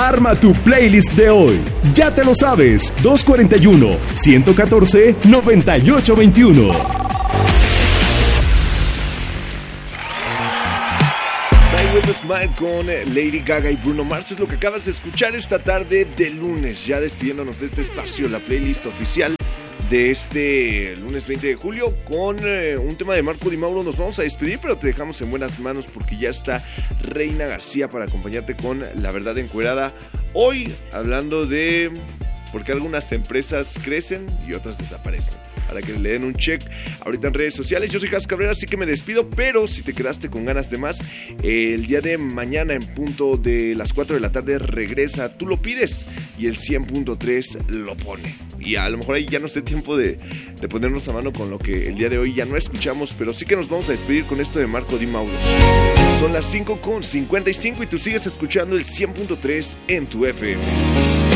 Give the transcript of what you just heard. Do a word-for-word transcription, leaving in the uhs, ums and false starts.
Arma tu playlist de hoy. Ya te lo sabes, dos cuatro uno, uno uno cuatro, nueve ocho dos uno. Smile con Lady Gaga y Bruno Mars es lo que acabas de escuchar esta tarde de lunes, ya despidiéndonos de este espacio, la playlist oficial de este lunes veinte de julio con eh, un tema de Marco Di Mauro. Nos vamos a despedir, pero te dejamos en buenas manos porque ya está Reina García para acompañarte con La Verdad Encuerada. Hoy hablando de por qué algunas empresas crecen y otras desaparecen, para que le den un check ahorita en redes sociales. Yo soy Jas Cabrera, así que me despido, pero si te quedaste con ganas de más, eh, el día de mañana en punto de las cuatro de la tarde regresa Tú Lo Pides y el cien punto tres lo pone. Y a lo mejor ahí ya no esté tiempo de, de ponernos a mano con lo que el día de hoy ya no escuchamos, pero sí que nos vamos a despedir con esto de Marco Di Mauro. Son las cinco con cincuenta y cinco y tú sigues escuchando el cien punto tres en tu F M.